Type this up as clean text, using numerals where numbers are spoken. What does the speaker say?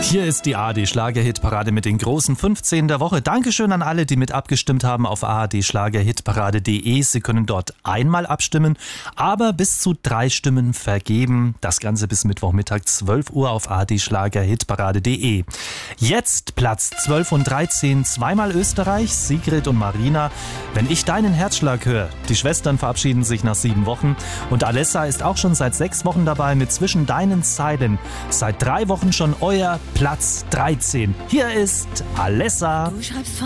Hier ist die ARD-Schlager-Hitparade mit den großen 15 der Woche. Dankeschön an alle, die mit abgestimmt haben auf ardschlagerhitparade.de. Sie können dort einmal abstimmen, aber bis zu 3 Stimmen vergeben. Das Ganze bis Mittwochmittag 12 Uhr auf ardschlagerhitparade.de. Jetzt Platz 12 und 13, zweimal Österreich, Sigrid und Marina. Wenn ich deinen Herzschlag höre. Die Schwestern verabschieden sich nach 7 Wochen. Und Alessa ist auch schon seit 6 Wochen dabei mit Zwischen deinen Zeilen. Seit 3 Wochen schon euer Platz 13. Hier ist Alessa. Du schreibst